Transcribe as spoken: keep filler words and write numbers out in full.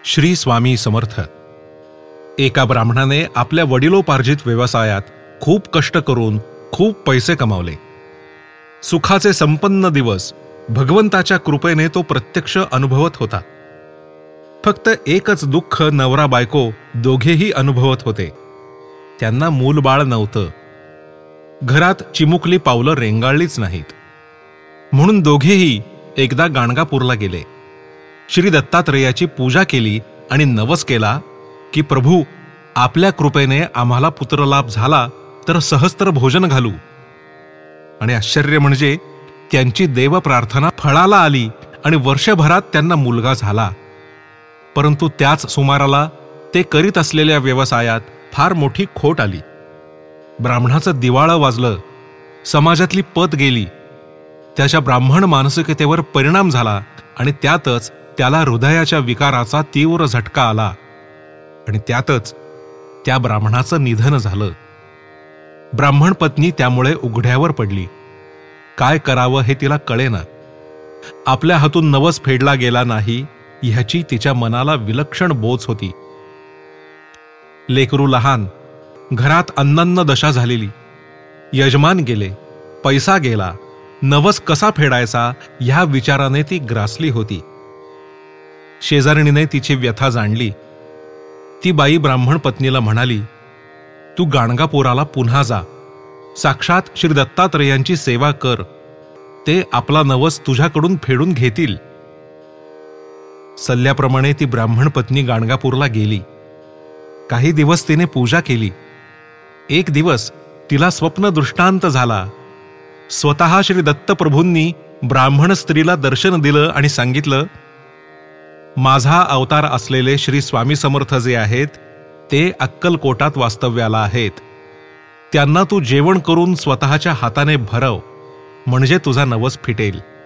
श्री स्वामी समर्थ. एका ब्राह्मणाने आपल्या वडिलोपार्जित व्यवसायात खूप कष्ट करून खूप पैसे कमावले. सुखाचे संपन्न दिवस भगवंताच्या कृपेने तो प्रत्यक्ष अनुभवत होता. फक्त एकच दुःख नवरा बायको दोघेही अनुभवत होते. त्यांना मूलबाळ नव्हतं. घरात चिमुकली पावलं रेंगाळलीच नाहीत. म्हणून दोघेही एकदा गाणगापूरला गेले. श्री दत्तात्रेयाची पूजा केली आणि नवस केला की प्रभू, आपल्या कृपेने आम्हाला पुत्रलाभ झाला तर सहस्त्र भोजन घालू. आणि आश्चर्य म्हणजे त्यांची देव प्रार्थना फळाला आली आणि वर्षभरात त्यांना मुलगा झाला. परंतु त्याच सुमाराला ते करीत असलेल्या व्यवसायात फार मोठी खोट आली. ब्राह्मणाचं दिवाळं वाजलं. समाजातली पत गेली. त्याच्या ब्राह्मण मानसिकतेवर परिणाम झाला आणि त्यातच त्याला हृदयाच्या विकाराचा तीव्र झटका आला आणि त्यातच त्या ब्राह्मणाचं निधन झालं. ब्राह्मण पत्नी त्यामुळे उघड्यावर पडली. काय करावं हे तिला कळेना. आपल्या हातून नवस फेडला गेला नाही ह्याची तिच्या मनाला विलक्षण बोच होती. लेकरू लहान, घरात अन्नन्न दशा झालेली, यजमान गेले, पैसा गेला, नवस कसा फेडायचा ह्या विचाराने ती ग्रासली होती. शेजारणीने तिची व्यथा जाणली. ती बाई ब्राह्मण पत्नीला म्हणाली, तू गाणगापुराला पुन्हा जा, साक्षात श्री दत्तात्रेयांची सेवा कर, ते आपला नवस तुझ्याकडून फेडून घेतील. सल्ल्याप्रमाणे ती ब्राह्मण पत्नी गाणगापूरला गेली. काही दिवस तिने पूजा केली. एक दिवस तिला स्वप्न दृष्टांत झाला. स्वतः श्री दत्तप्रभूंनी ब्राह्मण स्त्रीला दर्शन दिलं आणि सांगितलं, माझा अवतार असलेले श्री स्वामी समर्थ जे आहेत ते अक्कलकोटात वास्तव्याला आहेत. त्यांना तू जेवण करून स्वतःच्या हाताने भरव, म्हणजे तुझा नवस फिटेल.